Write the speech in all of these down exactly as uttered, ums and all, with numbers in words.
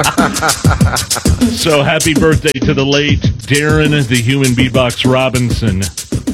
So happy birthday to the late Darren, the human beatbox Robinson.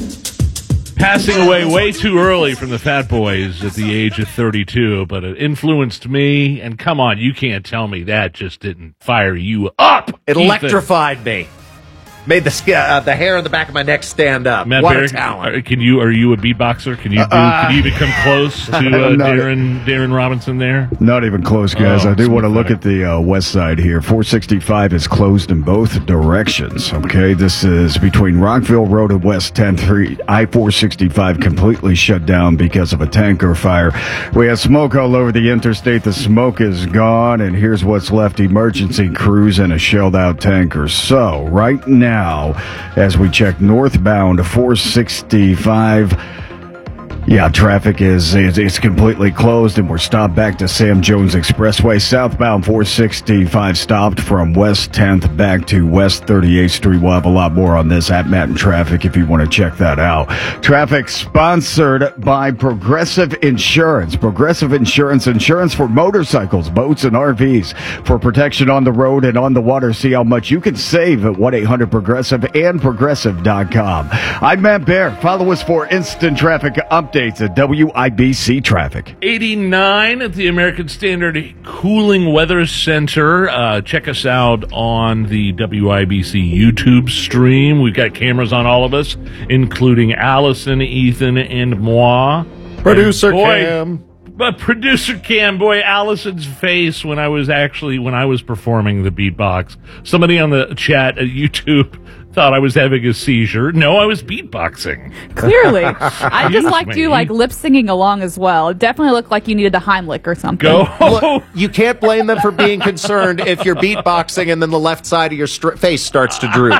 Passing away way too early from the Fat Boys at the age of thirty-two, but it influenced me. And come on, you can't tell me that just didn't fire you up. It electrified me. Made the sk- uh, the hair on the back of my neck stand up. Matt what Barry, a talent! Can you? Are you a beatboxer? Can you? Do, Uh, can you even come close to uh, Darren Darren Robinson there? Not even close, guys. Oh, I do want to look at the uh, west side here. four sixty-five is closed in both directions. Okay, this is between Rockville Road and West tenth Street. I four sixty-five completely shut down because of a tanker fire. We have smoke all over the interstate. The smoke is gone, and here's what's left: emergency crews and a shelled-out tanker. So right now, as we check northbound four sixty-five, yeah, traffic is, is it's completely closed, and we're stopped back to Sam Jones Expressway. Southbound four sixty-five stopped from West tenth back to West thirty-eighth Street. We'll have a lot more on this at Matt and Traffic if you want to check that out. Traffic sponsored by Progressive Insurance. Progressive Insurance, insurance for motorcycles, boats, and R Vs. For protection on the road and on the water, see how much you can save at one eight hundred progressive and progressive dot com. I'm Matt Bear. Follow us for instant traffic updates at W I B C Traffic. eighty-nine at the American Standard Cooling Weather Center. Uh, check us out on the W I B C YouTube stream. We've got cameras on all of us, including Allison, Ethan, and moi. Producer and boy, Cam. But producer Cam, boy, Allison's face when I was actually, when I was performing the beatbox. Somebody on the chat at YouTube thought I was having a seizure. No, I was beatboxing. Clearly. I just liked me. you like lip singing along as well. It definitely looked like you needed a Heimlich or something. Go. Look, you can't blame them for being concerned if you're beatboxing and then the left side of your str- face starts to droop.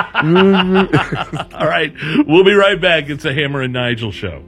All right. We'll be right back. It's a Hammer and Nigel show.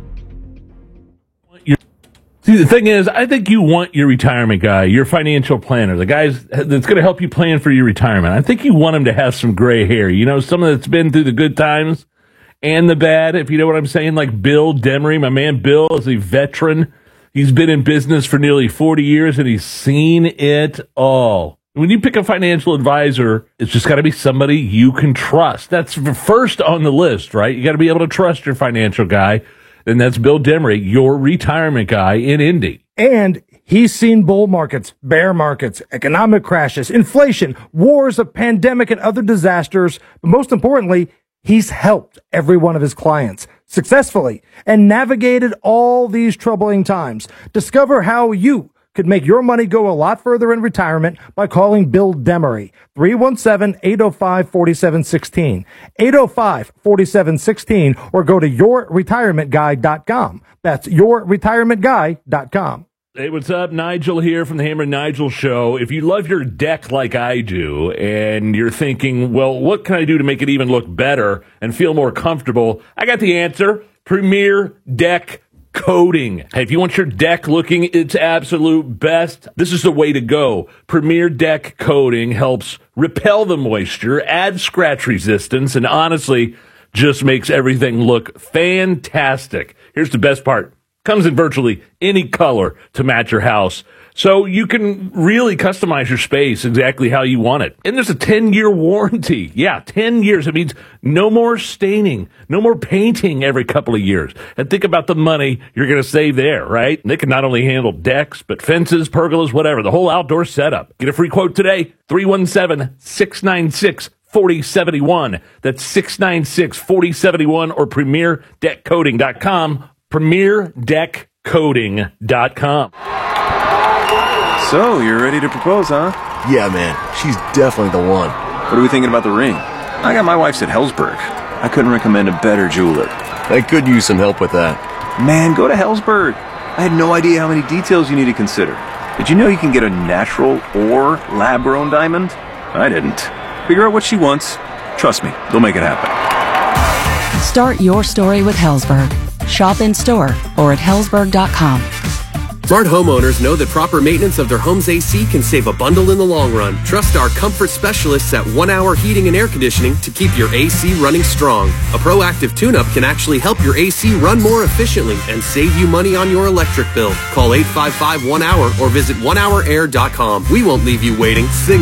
See, the thing is, I think you want your retirement guy, your financial planner, the guy that's going to help you plan for your retirement. I think you want him to have some gray hair. You know, someone that's been through the good times and the bad, if you know what I'm saying, like Bill Demery. My man Bill is a veteran. He's been in business for nearly forty years, and he's seen it all. When you pick a financial advisor, it's just got to be somebody you can trust. That's first on the list, right? You got to be able to trust your financial guy. And that's Bill Demery, your retirement guy in Indy. And he's seen bull markets, bear markets, economic crashes, inflation, wars, a pandemic, and other disasters. But most importantly, he's helped every one of his clients successfully and navigated all these troubling times. Discover how you could make your money go a lot further in retirement by calling Bill Demery, three one seven, eight oh five, four seven one six, eight oh five, four seven one six, or go to your retirement guy dot com. That's your retirement guy dot com. Hey, what's up? Nigel here from the Hammer and Nigel Show. If you love your deck like I do, and you're thinking, well, what can I do to make it even look better and feel more comfortable? I got the answer. Premier Deck Coating. Hey, if you want your deck looking its absolute best, this is the way to go. Premier Deck Coating helps repel the moisture, add scratch resistance, and honestly, just makes everything look fantastic. Here's the best part. Comes in virtually any color to match your house. So you can really customize your space exactly how you want it. And there's a ten-year warranty. Yeah, ten years. It means no more staining, no more painting every couple of years. And think about the money you're going to save there, right? And they can not only handle decks, but fences, pergolas, whatever, the whole outdoor setup. Get a free quote today, three one seven, six nine six, four oh seven one. That's six nine six, four oh seven one or premier deck coating dot com, premier deck coating dot com. So, you're ready to propose, huh? Yeah, man. She's definitely the one. What are we thinking about the ring? I got my wife's at Hellsberg. I couldn't recommend a better jeweler. I could use some help with that. Man, go to Hellsberg. I had no idea how many details you need to consider. Did you know you can get a natural or lab-grown diamond? I didn't. Figure out what she wants. Trust me, they'll make it happen. Start your story with Hellsberg. Shop in store or at hellsberg dot com. Smart homeowners know that proper maintenance of their home's A C can save a bundle in the long run. Trust our comfort specialists at One Hour Heating and Air Conditioning to keep your A C running strong. A proactive tune-up can actually help your A C run more efficiently and save you money on your electric bill. Call eight five five one hour or visit one hour air dot com. We won't leave you waiting. Sing